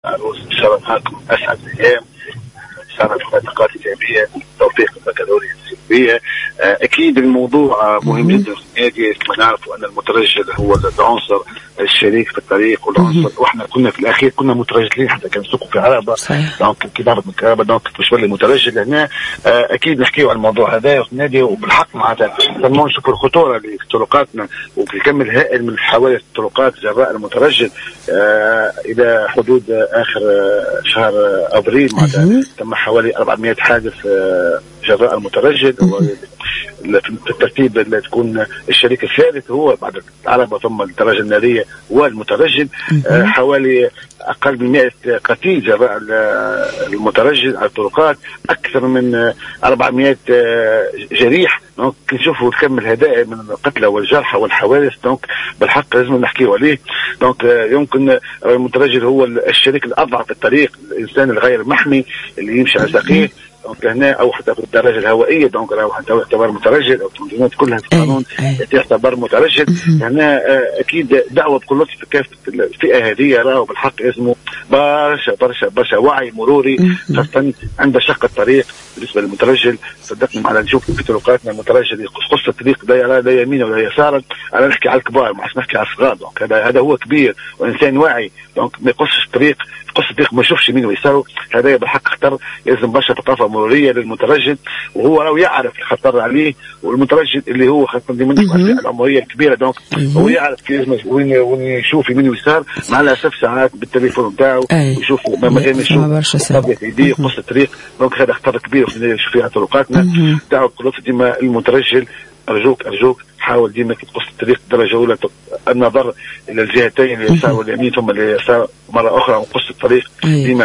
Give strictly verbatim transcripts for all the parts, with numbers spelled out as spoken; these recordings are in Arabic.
عروس ان شاء الله معكم اسعد الايام، ان شاء الله نقاط ايجابيه، توفيق البكالوريا السلبيه. اكيد الموضوع مهم جدا في النادي، كما نعرف ان المترجل هو العنصر الشريك في الطريق والعنصر، واحنا كنا في الاخير كنا مترجلين حتى كان نسوقوا في عربه، دونك كي ضربت من الكهرباء دونك مش بالي مترجل هنا. اكيد نحكيو على الموضوع هذا في النادي، وبالحق معناتها لما نشوفوا الخطوره اللي في طرقاتنا وبالكم الهائل من حوادث الطرقات جراء المترجل الى حدود اخر شهر ابريل معناتها تم حوالي أربعمائة حادث جراء المترجل. في الترتيب اللي تكون الشريك الثالث هو بعد العربة ثم الدراجة النارية والمترجل، حوالي أقل من مئة قتيل جراء المترجل على الطرقات، أكثر من أربعمائة جريح. دونك نشوفوا الكم الهدائر من القتلى والجرحى والحوادث، دونك بالحق لازم نحكيوا عليه. دونك يمكن المترجل هو الشريك الأضعف في الطريق، الإنسان الغير محمي اللي يمشي على ساقيه دونك هنا، او حتى في الدراجه الهوائيه دونك راهو حتى يعتبر مترجل، او التنظيمات كلها في القانون تعتبر مترجل. هنا اكيد دعوه بكل لطف في كافه الفئه هذه، راهو بالحق اسمه برشا برشا برشا وعي مروري، خاصه عند شق الطريق بالنسبه للمترجل. صدقني معنا نشوف في طرقاتنا المترجل يقص الطريق لا يمين ولا يسارا، انا نحكي على الكبار ما نحكي على الصغار. دونك هذا هذا هو كبير وانسان واعي، دونك ما يقصش الطريق يقص الطريق ما يشوفش يمين ويساره. هذا بالحق خطر، لازم برشا ثقافه مروريه للمترجل، وهو راهو يعرف الخطر عليه. والمترجل اللي هو خاصه دي من العمريه الكبيره، دونك هو يعرف كيف وين وين يشوف يمين ويسار، مع الاسف ساعات بالتليفون نتاعو ويشوف ما غير يشوف قبل يديه يقص الطريق. دونك هذا خطر كبير في طرقاتنا. دعوه بقلوب ديما المترجل، ارجوك ارجوك حاول ديما كي تقص الطريق الدرجه الاولى النظر الى الجهتين اليسار واليمين ثم اليسار مره اخرى ونقص الطريق ديما.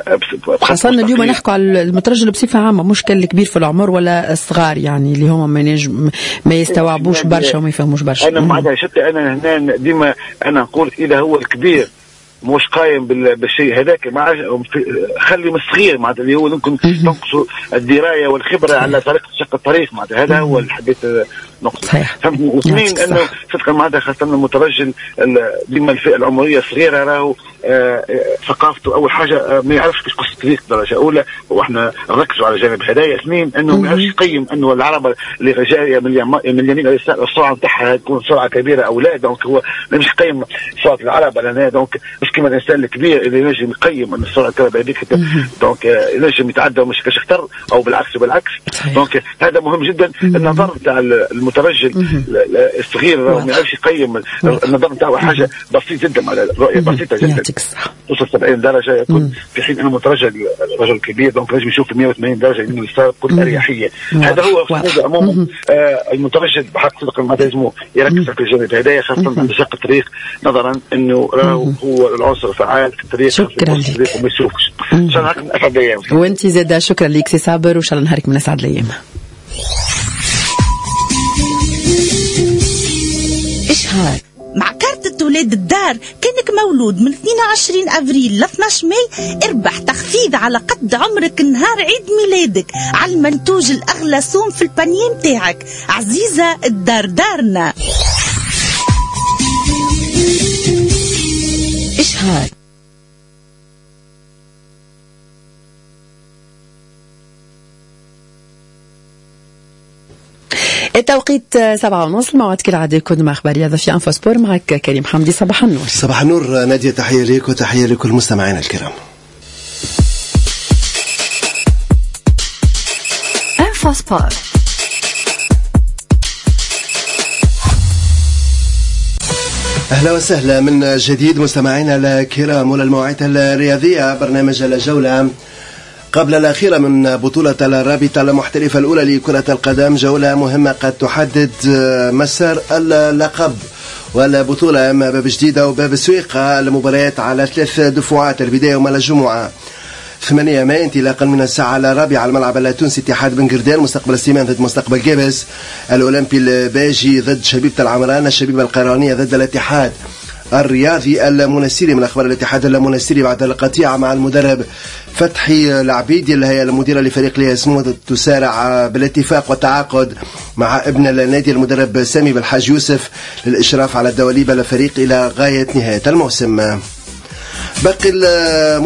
خاصة اليوم نحكوا على المترجل بصفه عامه، مش كان الكبير في العمر ولا الصغار يعني اللي هم ما ينجم ما يستوعبوش برشا وما يفهموش برشا. انا معناتها شتى انا هنا ديما انا نقول اذا هو الكبير مش قايم بالشيء هذاك، مع خلي من الصغير معناتها اللي هو ممكن تنقصوا الدرايه والخبره على طريقه شق الطريق، معناتها هذا هو اللي حبيت نقصه. فهمتني؟ واثنين انه صدقا معناتها خاصه المترجل ديما الفئه العمريه صغيره راهو ثقافته اول حاجه ما يعرفش كيف يقص الطريق درجه اولى، واحنا نركزوا على جانب هدايا. اثنين انه ما يعرفش يقيم انه العربه اللي جايه من اليمين الى اليسار السرعه نتاعها تكون سرعه كبيره او لا. دونك هو ما يمشي يقيم سرعه العربه لنا، دونك مش كما الانسان الكبير اللي ينجم يقيم ان السرعه الكهربائيه هذيك دونك ينجم يتعدى ومش كاش يختار او بالعكس وبالعكس. دونك هذا مهم جدا. النظر تاع المترجل الصغير ما يعرفش يقيم، النظر نتاعو حاجه بسيطه جدا على الرؤيه بسيطه جدا توصل سبعين درجه، يكون في حين انه مترجل رجل كبير دونك لازم يشوف مئة وثمانين درجه يمين ويسار بكل اريحيه. هذا هو في عموما آه المترجل بحق صدق ما لازم يركز في الجانب هذايا، خاصه عند شق الطريق، نظرا انه راهو هو العنصر فعال في الطريق. شكرا لك وما يشوفش. ان شاء الله نهارك من اسعد الايام. وانت زاده شكرا لك سي صابر، وان شاء الله نهارك من اسعد الايام. إشهار مع كارت ولاد الدار، كانك مولود من اثنين وعشرين أفريل ل اثني عشر ماي اربح تخفيض على قد عمرك نهار عيد ميلادك على المنتوج الأغلى سوم في البانيه متاعك. عزيزة الدار دارنا. إشهار التوقيت سبعة ونص، الموعد كالعادة يكون مع أخبار رياضة في أنفو سبور معك كريم حمدي. صباح النور. صباح النور نادية، تحية ليك وتحية لكل مستمعينا الكرام. أنفو سبور. أهلا وسهلا من جديد مستمعينا الكرام وللموعد الرياضية، برنامج الجولة قبل الأخيرة من بطولة الرابطة المحترفة الأولى لكرة القدم. جولة مهمة قد تحدد مسار اللقب والبطولة، أما باب جديدة وباب السويقة. المباريات على ثلاث دفعات، البداية يوم الجمعة ثمانية ماي انطلاقا من الساعة الرابعة على الملعب التونسي اتحاد بن قردان، مستقبل السيمان ضد مستقبل جيبس، الأولمبي الباجي ضد شبيبة العمران، الشبيبة القيرانية ضد الاتحاد الرياضي المنسيري. من أخبار الاتحاد المنسيري بعد القطيعة مع المدرب فتحي العبيدي اللي هي المديرة لفريق لياسمو تسارع بالاتفاق والتعاقد مع ابن النادي المدرب سامي بالحاج يوسف للإشراف على الدواليب الفريق إلى غاية نهاية الموسم. باقي